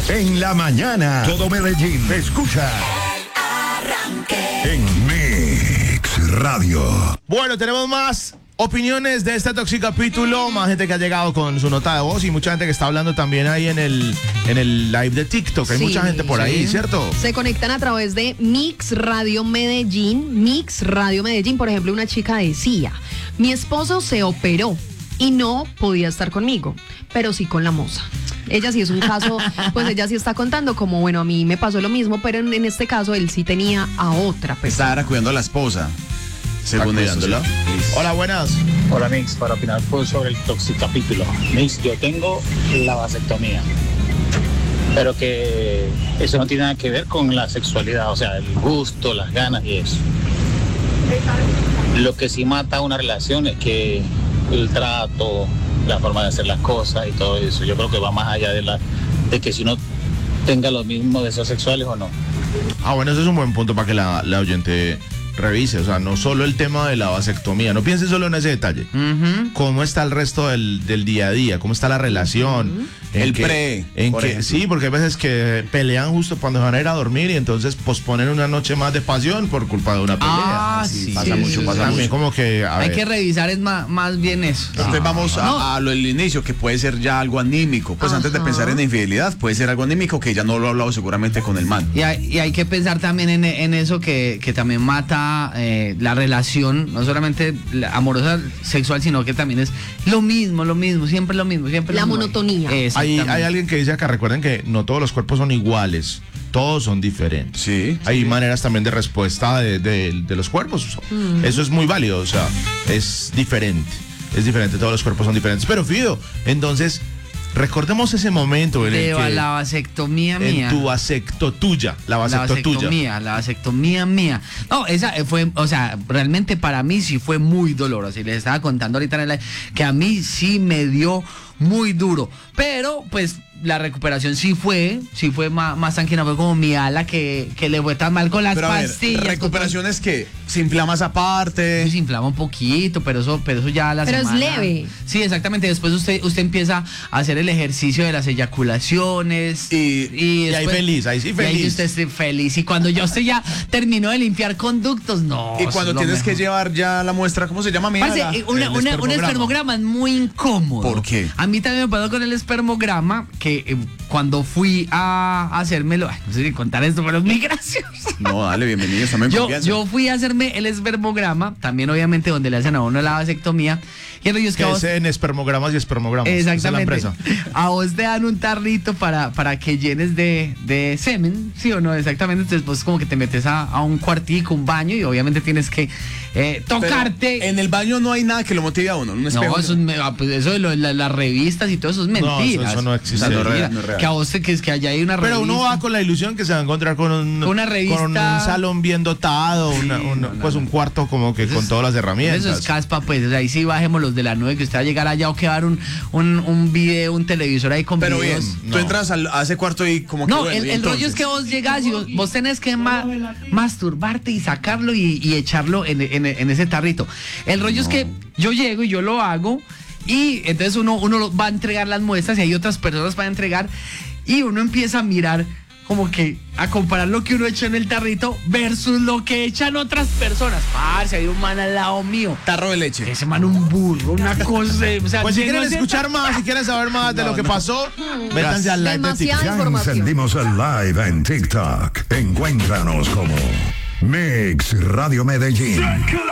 En la mañana, todo Medellín escucha en Mix Radio. Bueno, tenemos más opiniones de este Toxicapítulo, más gente que ha llegado con su nota de voz y mucha gente que está hablando también ahí en el live de TikTok. Hay mucha gente por ahí, ¿cierto? Se conectan a través de Mix Radio Medellín. Mix Radio Medellín, por ejemplo, una chica decía: mi esposo se operó y no podía estar conmigo, pero sí con la moza. Ella sí es un caso, pues ella sí está contando como, bueno, a mí me pasó lo mismo, pero en este caso él sí tenía a otra persona. Estaba cuidando a la esposa, según cuidándola. Hola, buenas. Hola Mix, para opinar sobre el Toxicapítulo. Mix, yo tengo la vasectomía, pero que eso no tiene nada que ver con la sexualidad, o sea, el gusto, las ganas y eso. Lo que sí mata una relación es que el trato, la forma de hacer las cosas y todo eso, yo creo que va más allá de que si uno tenga los mismos deseos sexuales o no. Ah, bueno, ese es un buen punto para que la oyente revise, o sea, no solo el tema de la vasectomía, no piense solo en ese detalle. ¿Cómo está el resto del día a día? ¿Cómo está la relación? Sí, porque hay veces que pelean justo cuando van a ir a dormir y entonces posponen una noche más de pasión por culpa de una pelea. Sí, pasa mucho. Como que hay que revisar es más bien eso. Entonces vamos a lo del inicio, que puede ser ya algo anímico. Pues antes de pensar en la infidelidad, puede ser algo anímico que ya no lo ha hablado seguramente con el man. Y hay que pensar también en eso que también mata la relación, no solamente amorosa, sexual, sino que también es lo mismo, siempre lo mismo. La monotonía. Hay alguien que dice acá, recuerden que no todos los cuerpos son iguales, todos son diferentes. Hay maneras también de respuesta de los cuerpos. Eso es muy válido, o sea, es diferente, todos los cuerpos son diferentes. Pero Fido, entonces, recordemos ese momento en el que la vasectomía mía. En tu vasectomía tuya. La vasectomía mía. No, esa fue, o sea, realmente para mí sí fue muy dolorosa. Y les estaba contando ahorita en el live que a mí sí me dio muy duro. Pero, pues, la recuperación sí fue más tranquila. Fue como mi ala que le fue tan mal con las pastillas. ¿Recuperación es que se inflama esa parte? Sí, se inflama un poquito, pero eso ya a la semana. Pero es leve. Sí, exactamente. Después usted empieza a hacer el ejercicio de las eyaculaciones. Y después, ahí sí feliz. Y ahí usted esté feliz. Y cuando yo ya terminó de limpiar conductos, no. Y cuando tienes que llevar ya la muestra, ¿cómo se llama? Un espermograma es muy incómodo. ¿Por qué? A mí también me pasó con el espermograma que cuando fui a hacérmelo, no sé si contar esto, pero es muy gracioso. No, dale, bienvenido, también confianza. Yo fui a hacerme el espermograma, también obviamente donde le hacen a uno la vasectomía. Y es que es en espermogramas y espermogramas. Exactamente. Esa es la empresa. A vos te dan un tarrito para que llenes de semen, ¿sí o no? Exactamente. Entonces vos como que te metes a un cuartico, un baño, y obviamente tienes que tocarte. Pero en el baño no hay nada que lo motive a uno. Eso de las revistas y todo eso es mentira. No, eso no existe. No es real. Que a vos que allá hay una revista. Pero uno va con la ilusión que se va a encontrar con una revista, con un salón bien dotado, un cuarto como que con todas las herramientas. Eso es caspa, pues. O sea, ahí sí bajemos los de la nube, que usted va a llegar allá o que va a dar un video, un televisor ahí con videos. Pero bien, tú entras a ese cuarto y como que... No, el rollo es que vos llegas y vos tenés que masturbarte y sacarlo y echarlo en ese tarrito. El rollo es que yo llego y yo lo hago, y entonces uno va a entregar las muestras y hay otras personas para entregar, y uno empieza a mirar como que a comparar lo que uno echa en el tarrito versus lo que echan otras personas. Parce, hay un man al lado mío. Tarro de leche. Ese man un burro, una cosa. O sea, pues si quieren escuchar más, si quieren saber más de lo que pasó, métanse al live de TikTok. Ya encendimos el live en TikTok. Encuéntranos como Mix Radio Medellín.